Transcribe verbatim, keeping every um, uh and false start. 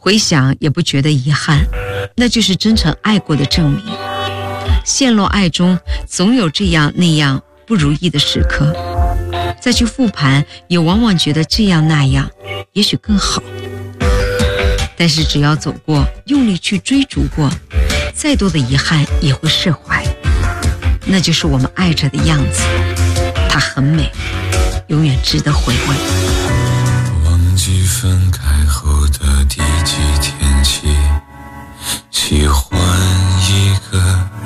回想也不觉得遗憾，那就是真诚爱过的证明。陷落爱中总有这样那样不如意的时刻，再去复盘也往往觉得这样那样也许更好。但是只要走过，用力去追逐过，再多的遗憾也会释怀。那就是我们爱着的样子，它很美，永远值得回味。 忘记分开后的第几天起，喜欢一个